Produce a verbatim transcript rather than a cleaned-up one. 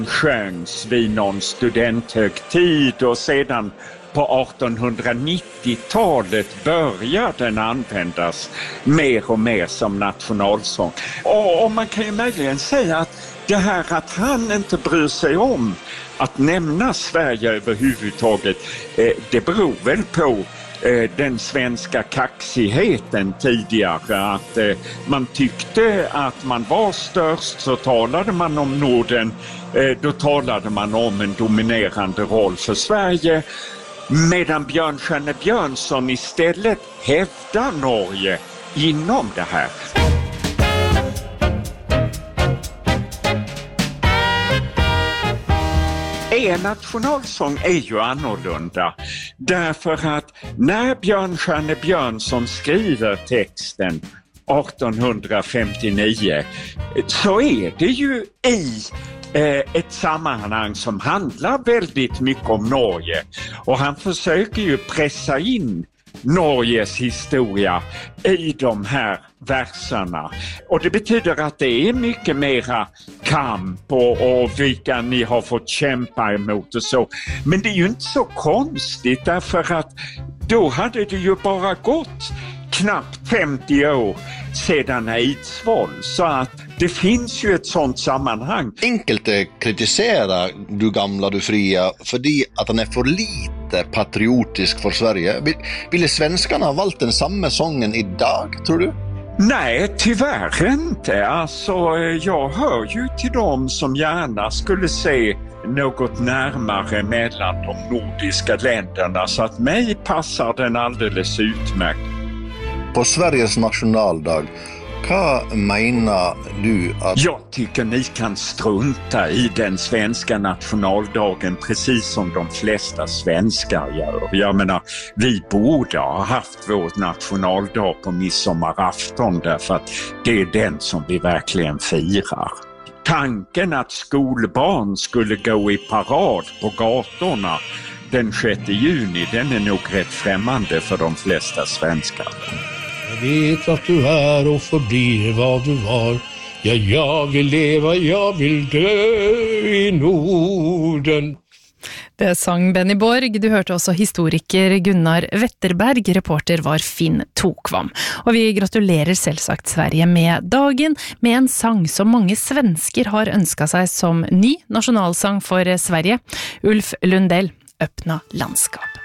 sjöngs vid någon studenthögtid och sedan på artonhundranittiotalet började den användas mer och mer som nationalsång. Och, och man kan ju möjligen säga att det här att han inte bryr sig om att nämna Sverige överhuvudtaget, eh, det beror väl på eh, den svenska kaxigheten tidigare. Att eh, man tyckte att man var störst, så talade man om Norden, eh, då talade man om en dominerande roll för Sverige. Medan Björnstjerne Björnson istället hävdar Norge inom det här. En nationalsång är ju annorlunda därför att när Björnstjerne Björnson skriver texten artonhundrafemtionio så är det ju i ett sammanhang som handlar väldigt mycket om Norge, och han försöker ju pressa in Norges historia i de här verserna. Och det betyder att det är mycket mera kamp och, och vilka ni har fått kämpa emot och så. Men det är ju inte så konstigt, därför att då hade det ju bara gått knappt femtio år sedan Eidsvoll, så att det finns ju ett sånt sammanhang. Enkelte kritiserar Du gamla, du fria för att han är för lite patriotisk för Sverige. Ville svenskarna ha valt den samma sången idag, tror du? Nej, tyvärr inte. Alltså, jag hör ju till dem som gärna skulle se något närmare mellan de nordiska länderna, så att mig passar den alldeles utmärkt. På Sveriges nationaldag, vad menar du att... Jag tycker ni kan strunta i den svenska nationaldagen precis som de flesta svenskar gör. Jag menar, vi borde ha haft vår nationaldag på midsommarafton därför att det är den som vi verkligen firar. Tanken att skolbarn skulle gå i parad på gatorna den sjätte juni, den är nog rätt främmande för de flesta svenskar. Jag vet att du är och förblir vad du var. Ja, jag vill leva, jag vill dö i Norden. Det sang Benny Borg. Du hørte også historiker Gunnar Wetterberg. Reporter var Finn Tokvam. Og vi gratulerer selvsagt Sverige med dagen med en sang som mange svensker har ønsket seg som ny nasjonalsang for Sverige. Ulf Lundell, Öppna landskap.